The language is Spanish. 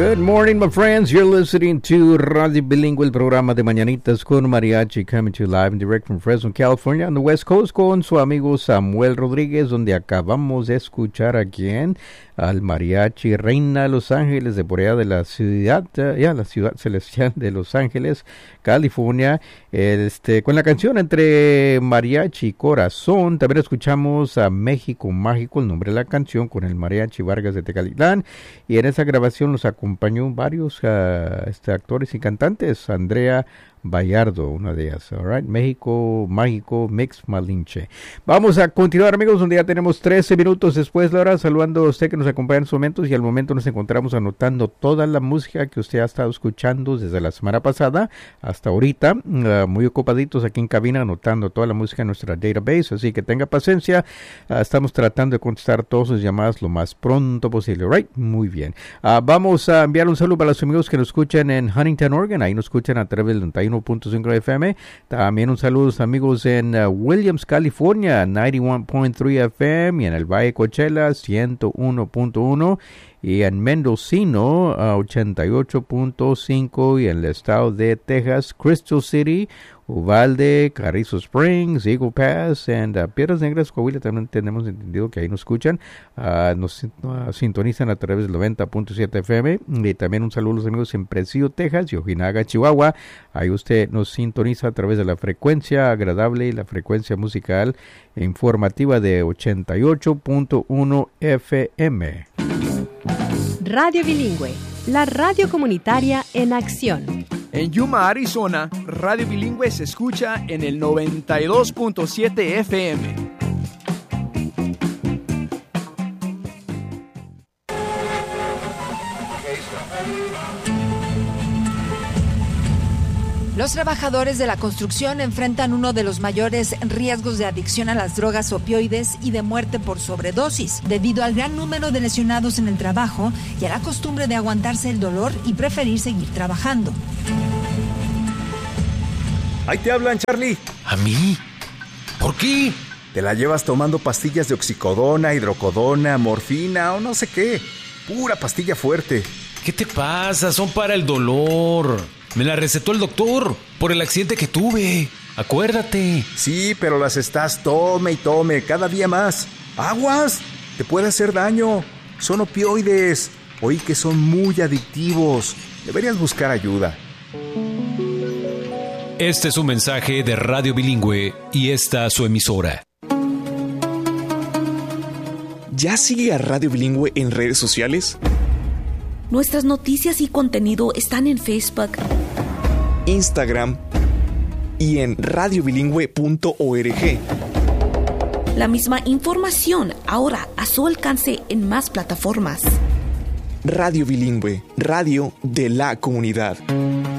Good morning, my friends. You're listening to Radio Bilingüe, el programa de Mañanitas con Mariachi, coming to you live and direct from Fresno, California, on the West Coast, con su amigo Samuel Rodríguez, donde acabamos de escuchar a quien, al Mariachi Reina de Los Ángeles, de por allá de la ciudad, la ciudad celestial de Los Ángeles, California, con la canción Entre Mariachi y Corazón. También escuchamos a México Mágico, el nombre de la canción, con el Mariachi Vargas de Tecalitlán, y en esa grabación los acompañó varios actores y cantantes. Andrea Vallardo, una de ellas. All right. México Mágico Mix Malinche. Vamos a continuar, amigos, donde ya tenemos 13 minutos después de la hora, saludando a usted que nos acompaña en estos momentos, y al momento nos encontramos anotando toda la música que usted ha estado escuchando desde la semana pasada hasta ahorita, muy ocupaditos aquí en cabina anotando toda la música en nuestra database, así que tenga paciencia. Estamos tratando de contestar todas sus llamadas lo más pronto posible. Right, muy bien. Vamos a enviar un saludo para los amigos que nos escuchan en Huntington, Oregon. Ahí nos escuchan a través del 91.5 FM. También un saludo a los amigos en Williams, California, 91.3 FM, y en el Valle Coachella, 101.1, y en Mendocino, 88.5, y en el estado de Texas, Crystal City, Uvalde, Carrizo Springs, Eagle Pass, y Piedras Negras, Coahuila. También tenemos entendido que ahí nos escuchan, nos sintonizan a través del 90.7 FM, y también un saludo a los amigos en Presidio, Texas, y Ojinaga, Chihuahua. Ahí usted nos sintoniza a través de la frecuencia agradable y la frecuencia musical informativa de 88.1 FM. Radio Bilingüe, la radio comunitaria en acción. En Yuma, Arizona, Radio Bilingüe se escucha en el 92.7 FM. Los trabajadores de la construcción enfrentan uno de los mayores riesgos de adicción a las drogas opioides y de muerte por sobredosis, debido al gran número de lesionados en el trabajo y a la costumbre de aguantarse el dolor y preferir seguir trabajando. Ahí te hablan, Charlie. ¿A mí? ¿Por qué? Te la llevas tomando pastillas de oxicodona, hidrocodona, morfina o no sé qué. Pura pastilla fuerte. ¿Qué te pasa? Son para el dolor. Me la recetó el doctor por el accidente que tuve. Acuérdate. Sí, pero las estás tome y tome cada día más. ¡Aguas! Te puede hacer daño. Son opioides. Oí que son muy adictivos. Deberías buscar ayuda. Este es un mensaje de Radio Bilingüe y esta su emisora. ¿Ya sigue a Radio Bilingüe en redes sociales? Nuestras noticias y contenido están en Facebook, Instagram y en radiobilingüe.org. La misma información ahora a su alcance en más plataformas. Radio Bilingüe, radio de la comunidad.